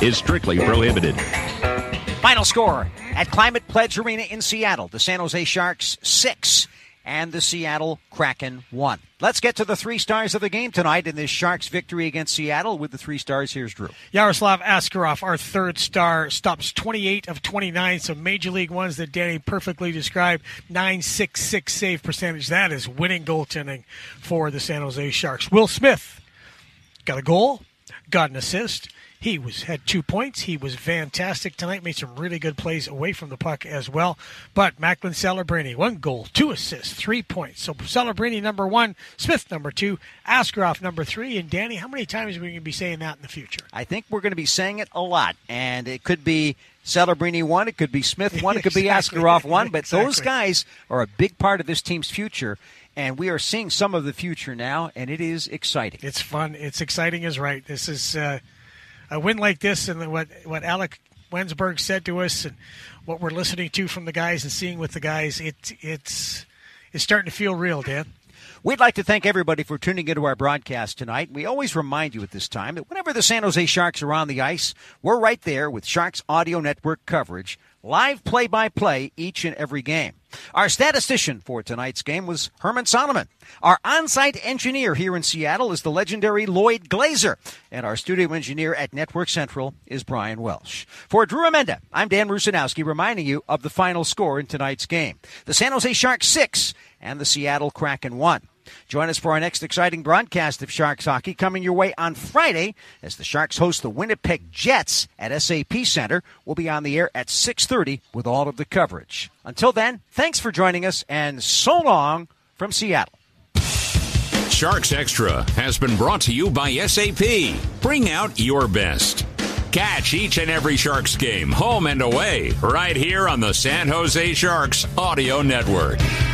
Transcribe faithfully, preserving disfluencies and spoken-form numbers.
is strictly prohibited. Final score at Climate Pledge Arena in Seattle. The San Jose Sharks six and the Seattle Kraken one. Let's get to the three stars of the game tonight in this Sharks victory against Seattle. With the three stars, here's Drew. Yaroslav Askarov, our third star, stops twenty-eight of twenty-nine. Some Major League ones that Danny perfectly described. nine sixty-six save percentage. That is winning goaltending for the San Jose Sharks. Will Smith got a goal, got an assist. He was had two points. He was fantastic tonight. Made some really good plays away from the puck as well. But Macklin Celebrini, one goal, two assists, three points. So Celebrini number one, Smith number two, Askarov number three. And Danny, how many times are we going to be saying that in the future? I think we're going to be saying it a lot. And it could be Celebrini one, it could be Smith one, it could exactly. be Askarov one. But exactly. Those guys are a big part of this team's future. And we are seeing some of the future now, and it is exciting. It's fun. It's exciting is right. This is uh, a win like this, and what, what Alec Wensberg said to us and what we're listening to from the guys and seeing with the guys, it, it's, it's starting to feel real, Dan. We'd like to thank everybody for tuning into our broadcast tonight. We always remind you at this time that whenever the San Jose Sharks are on the ice, we're right there with Sharks Audio Network coverage, live play-by-play each and every game. Our statistician for tonight's game was Herman Solomon. Our on-site engineer here in Seattle is the legendary Lloyd Glazer. And our studio engineer at Network Central is Brian Welsh. For Drew Amenda, I'm Dan Rusanowski reminding you of the final score in tonight's game. The San Jose Sharks six and the Seattle Kraken one. Join us for our next exciting broadcast of Sharks hockey coming your way on Friday as the Sharks host the Winnipeg Jets at S A P Center. We'll be on the air at six thirty with all of the coverage. Until then, thanks for joining us, and so long from Seattle. Sharks Extra has been brought to you by S A P. Bring out your best. Catch each and every Sharks game, home and away, right here on the San Jose Sharks Audio Network.